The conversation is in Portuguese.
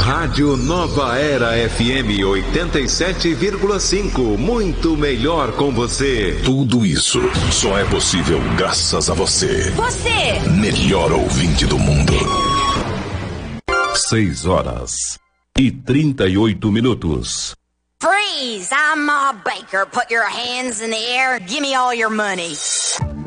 Rádio Nova Era FM 87,5. Muito melhor com você. Tudo isso só é possível graças a você. Você! Melhor ouvinte do mundo. 6h38. Freeze! I'm Ma Baker. Put your hands in the air. Give me all your money.